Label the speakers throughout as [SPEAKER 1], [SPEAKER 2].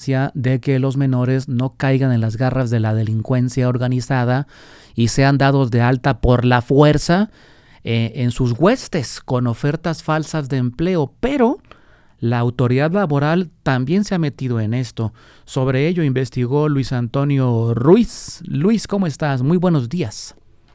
[SPEAKER 1] vigilancia de que los menores no caigan en las garras de la delincuencia organizada y sean dados de alta por la fuerza en sus huestes con ofertas falsas de empleo. Pero la autoridad laboral también se ha metido en esto. Sobre ello investigó Luis Antonio Ruiz. Luis, ¿cómo estás? Muy buenos días.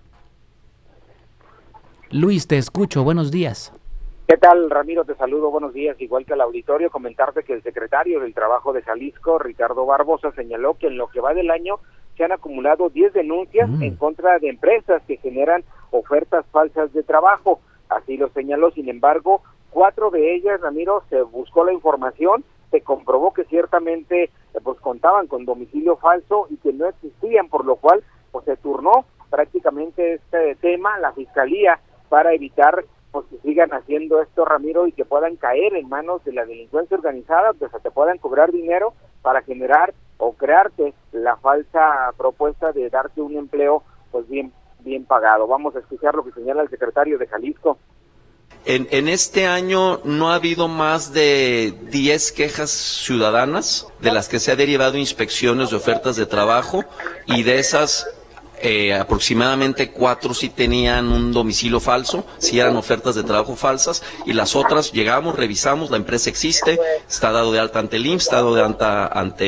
[SPEAKER 1] Luis, te escucho. Buenos días.
[SPEAKER 2] ¿Qué tal, Ramiro? Te saludo, buenos días. Igual que al auditorio, comentarte que el secretario del Trabajo de Jalisco, Ricardo Barbosa, señaló que en lo que va del año se han acumulado 10 denuncias en contra de empresas que generan ofertas falsas de trabajo. Así lo señaló. Sin embargo, 4 de ellas, Ramiro, se buscó la información, se comprobó que ciertamente pues contaban con domicilio falso y que no existían, por lo cual pues se turnó prácticamente este tema a la Fiscalía para evitar pues que sigan haciendo esto, Ramiro, y que puedan caer en manos de la delincuencia organizada, pues te puedan cobrar dinero para generar o crearte la falsa propuesta de darte un empleo pues bien pagado. Vamos a escuchar lo que señala el secretario de Jalisco.
[SPEAKER 3] En este año no ha habido más de 10 quejas ciudadanas de las que se ha derivado inspecciones de ofertas de trabajo, y de esas aproximadamente 4 sí tenían un domicilio falso, sí eran ofertas de trabajo falsas, y las otras llegamos, revisamos, la empresa existe, está dado de alta ante el IMSS, está dado de alta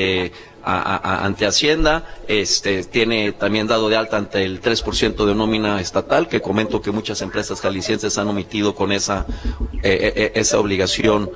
[SPEAKER 3] ante Hacienda, tiene también dado de alta ante el 3% de nómina estatal, que comento que muchas empresas jaliscienses han omitido con esa obligación.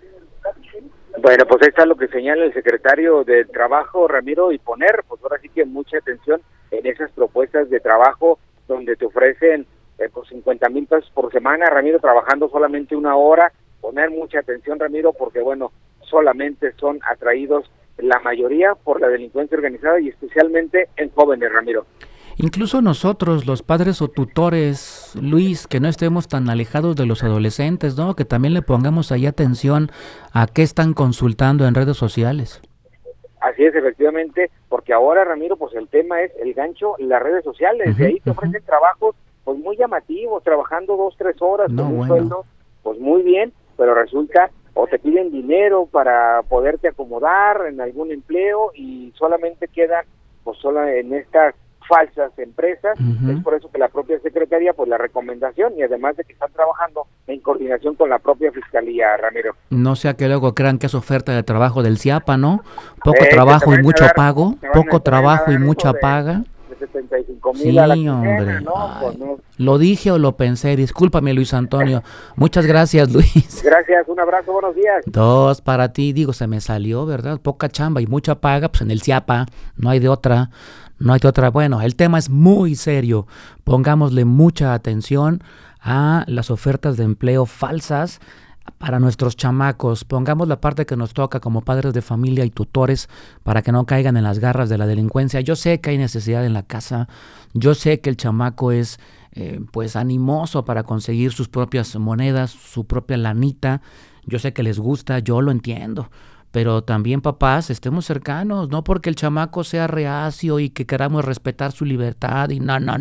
[SPEAKER 2] Bueno, pues ahí está lo que señala el secretario del Trabajo, Ramiro, y poner, pues ahora sí que mucha atención en esas propuestas de trabajo donde te ofrecen pues 50,000 pesos por semana, Ramiro, trabajando solamente 1 hora. Poner mucha atención, Ramiro, porque bueno, solamente son atraídos la mayoría por la delincuencia organizada y especialmente en jóvenes, Ramiro.
[SPEAKER 1] Incluso nosotros, los padres o tutores, Luis, que no estemos tan alejados de los adolescentes, ¿no? Que también le pongamos ahí atención a qué están consultando en redes sociales.
[SPEAKER 2] Así es, efectivamente, porque ahora, Ramiro, pues el tema es el gancho en las redes sociales. De ahí te ofrecen trabajos pues muy llamativos, trabajando 2-3 horas con un sueldo pues muy bien, pero resulta o te piden dinero para poderte acomodar en algún empleo y solamente quedan pues solo en estas falsas empresas. Es por eso que la propia Secretaría, pues la recomendación, y además de que están trabajando en coordinación con la propia Fiscalía, Ramiro.
[SPEAKER 1] No sea que luego crean que es oferta de trabajo del CIAPA, ¿no? Poco trabajo y mucho pago, poco trabajo y mucha paga.
[SPEAKER 2] De 75,000
[SPEAKER 1] sí,
[SPEAKER 2] a la quincena,
[SPEAKER 1] hombre.
[SPEAKER 2] ¿no? Pues no.
[SPEAKER 1] ¿Lo dije o lo pensé? Discúlpame, Luis Antonio. Muchas gracias, Luis.
[SPEAKER 2] Gracias, un abrazo, buenos días.
[SPEAKER 1] 2 para ti. Digo, se me salió, ¿verdad? Poca chamba y mucha paga, pues en el CIAPA, no hay de otra. No hay de otra. Bueno, el tema es muy serio. Pongámosle mucha atención a las ofertas de empleo falsas para nuestros chamacos. Pongamos la parte que nos toca como padres de familia y tutores para que no caigan en las garras de la delincuencia. Yo sé que hay necesidad en la casa. Yo sé que el chamaco es pues animoso para conseguir sus propias monedas, su propia lanita. Yo sé que les gusta, yo lo entiendo. Pero también, papás, estemos cercanos, no porque el chamaco sea reacio y que queramos respetar su libertad y no.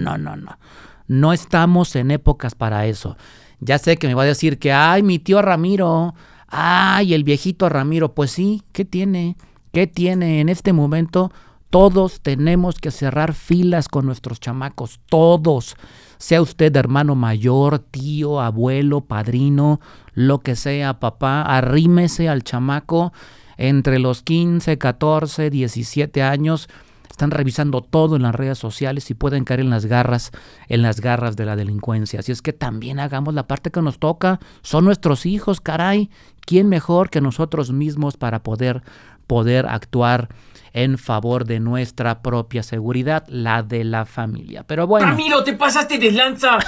[SPEAKER 1] No estamos en épocas para eso. Ya sé que me va a decir que, ay, mi tío Ramiro, ay, el viejito Ramiro. Pues sí, ¿qué tiene? ¿Qué tiene? En este momento todos tenemos que cerrar filas con nuestros chamacos, todos. Sea usted hermano mayor, tío, abuelo, padrino, lo que sea, papá, arrímese al chamaco entre los 15, 14, 17 años. Están revisando todo en las redes sociales y pueden caer en las garras de la delincuencia. Así es que también hagamos la parte que nos toca. Son nuestros hijos, caray. ¿Quién mejor que nosotros mismos para poder actuar en favor de nuestra propia seguridad, la de la familia? Pero bueno.
[SPEAKER 4] ¡Ramiro, te pasaste de lanza!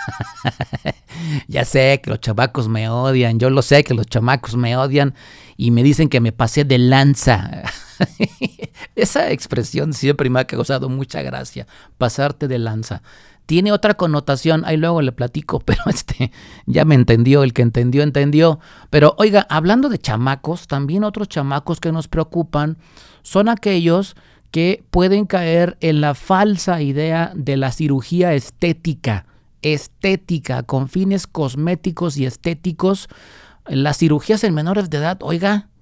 [SPEAKER 1] Ya sé que los chamacos me odian, yo lo sé que los chamacos me odian y me dicen que me pasé de lanza. Esa expresión siempre me ha causado mucha gracia, pasarte de lanza. Tiene otra connotación, ahí luego le platico, pero ya me entendió, el que entendió, entendió. Pero oiga, hablando de chamacos, también otros chamacos que nos preocupan son aquellos que pueden caer en la falsa idea de la cirugía estética, con fines cosméticos y estéticos. Las cirugías en menores de edad, oiga,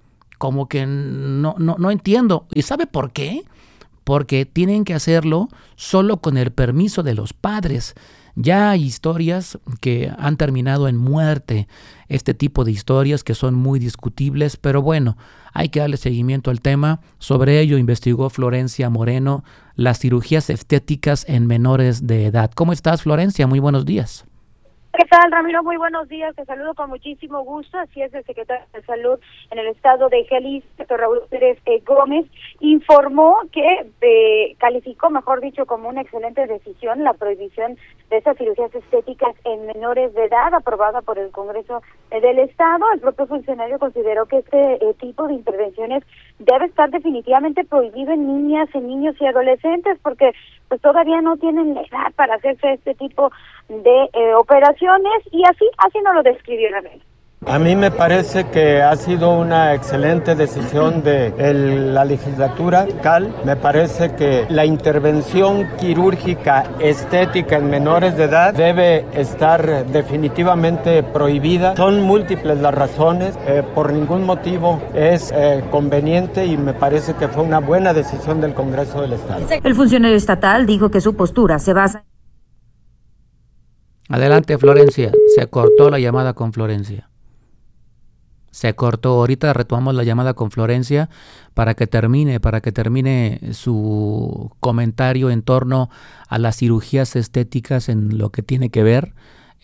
[SPEAKER 1] como que no entiendo. ¿Y sabe por qué? Porque tienen que hacerlo solo con el permiso de los padres. Ya hay historias que han terminado en muerte, este tipo de historias que son muy discutibles, pero bueno, hay que darle seguimiento al tema. Sobre ello investigó Florencia Moreno, las cirugías estéticas en menores de edad. ¿Cómo estás, Florencia? Muy buenos días.
[SPEAKER 5] ¿Qué tal, Ramiro? Muy buenos días, te saludo con muchísimo gusto. Así es, el secretario de Salud en el estado de Jalisco, Raúl Pérez Gómez, informó que calificó, mejor dicho, como una excelente decisión la prohibición de estas cirugías estéticas en menores de edad, aprobada por el Congreso del Estado. El propio funcionario consideró que este tipo de intervenciones debe estar definitivamente prohibido en niñas, en niños y adolescentes, porque pues todavía no tienen la edad para hacerse este tipo de operaciones, y así nos lo describió Ramiro.
[SPEAKER 6] A mí me parece que ha sido una excelente decisión de la legislatura local. Me parece que la intervención quirúrgica estética en menores de edad debe estar definitivamente prohibida. Son múltiples las razones, por ningún motivo es conveniente, y me parece que fue una buena decisión del Congreso del Estado.
[SPEAKER 7] El funcionario estatal dijo que su postura se basa...
[SPEAKER 1] Adelante, Florencia. Se cortó la llamada con Florencia. Se cortó. Ahorita retomamos la llamada con Florencia para que termine su comentario en torno a las cirugías estéticas en lo que tiene que ver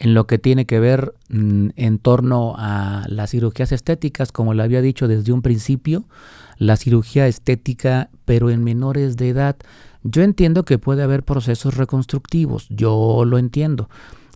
[SPEAKER 1] en torno a las cirugías estéticas, como le había dicho desde un principio, la cirugía estética, pero en menores de edad. Yo entiendo que puede haber procesos reconstructivos, yo lo entiendo,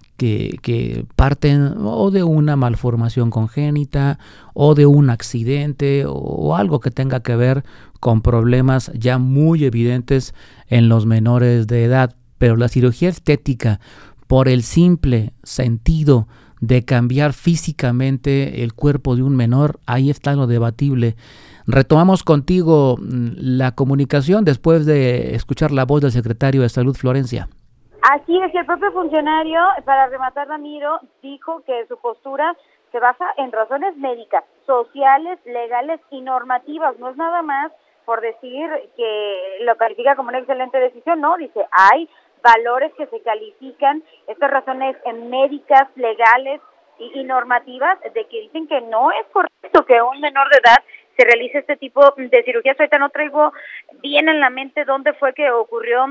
[SPEAKER 1] que parten o de una malformación congénita o de un accidente o algo que tenga que ver con problemas ya muy evidentes en los menores de edad. Pero la cirugía estética, por el simple sentido de cambiar físicamente el cuerpo de un menor, ahí está lo debatible. Retomamos contigo la comunicación después de escuchar la voz del secretario de Salud, Florencia.
[SPEAKER 5] Así es, el propio funcionario, para rematar, Ramiro, dijo que su postura se basa en razones médicas, sociales, legales y normativas. No es nada más por decir que lo califica como una excelente decisión, no, dice, hay valores que se califican, estas razones médicas, legales y normativas, de que dicen que no es correcto que un menor de edad se realice este tipo de cirugías. Ahorita no traigo bien en la mente dónde fue que ocurrió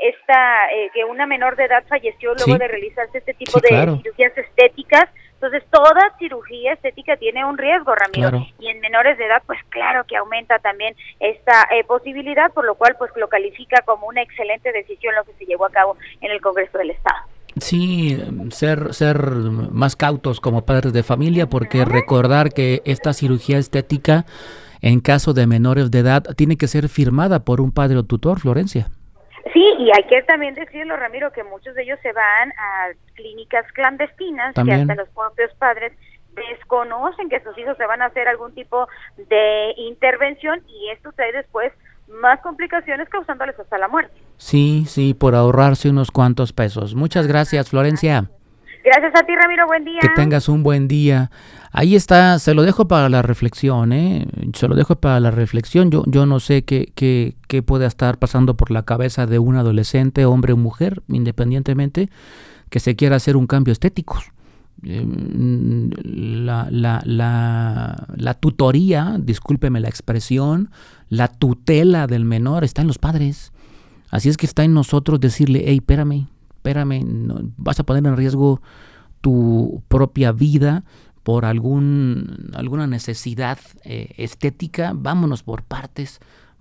[SPEAKER 5] que una menor de edad falleció luego de realizarse este tipo de cirugías estéticas. Entonces, toda cirugía estética tiene un riesgo, Ramiro, y en menores de edad, pues claro que aumenta también esta posibilidad, por lo cual pues lo califica como una excelente decisión lo que se llevó a cabo en el Congreso del Estado.
[SPEAKER 1] Sí, ser más cautos como padres de familia, porque recordar que esta cirugía estética, en caso de menores de edad, tiene que ser firmada por un padre o tutor, Florencia.
[SPEAKER 5] Sí, y hay que también decirlo, Ramiro, que muchos de ellos se van a clínicas clandestinas, también, que hasta los propios padres desconocen que sus hijos se van a hacer algún tipo de intervención, y esto trae después más complicaciones, causándoles hasta la muerte. Sí, por ahorrarse unos cuantos pesos. Muchas gracias, Florencia. Gracias a ti, Ramiro, buen día.
[SPEAKER 1] Que tengas un buen día. Ahí está, se lo dejo para la reflexión, Yo no sé qué puede estar pasando por la cabeza de un adolescente, hombre o mujer, independientemente, que se quiera hacer un cambio estético. La tutoría, discúlpeme la expresión, la tutela del menor está en los padres. Así es que está en nosotros decirle, hey, espérame, no, vas a poner en riesgo tu propia vida por alguna necesidad estética. Vámonos por partes,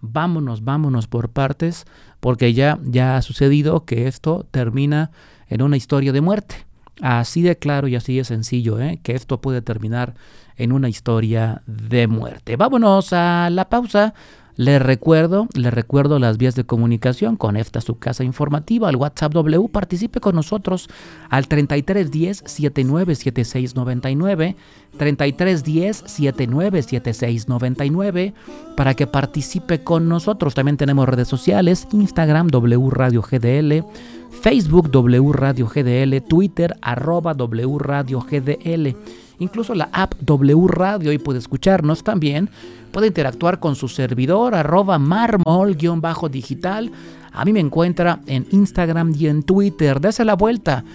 [SPEAKER 1] porque ya ha sucedido que esto termina en una historia de muerte. Así de claro y así de sencillo, que esto puede terminar en una historia de muerte. Vámonos a la pausa. Le recuerdo las vías de comunicación con esta su casa informativa, al WhatsApp W. Participe con nosotros al 3310-797699, 3310-797699, para que participe con nosotros. También tenemos redes sociales, Instagram W Radio GDL, Facebook W Radio GDL, Twitter @W Radio GDL. incluso la app W Radio, y puede escucharnos también. Puede interactuar con su servidor, @marmol_digital. A mí me encuentra en Instagram y en Twitter. Dese la vuelta,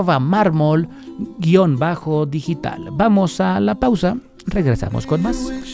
[SPEAKER 1] @marmol_digital. Vamos a la pausa, regresamos con más.